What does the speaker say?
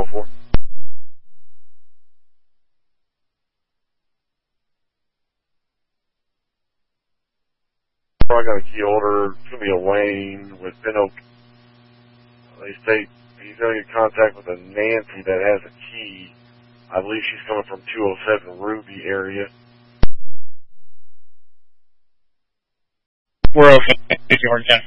404. I got a key holder. It's going to be a Wayne with Pin Oak. They state he's going to get in contact with a Nancy that has a key. I believe she's coming from 207 Ruby area. We're okay. 54 10.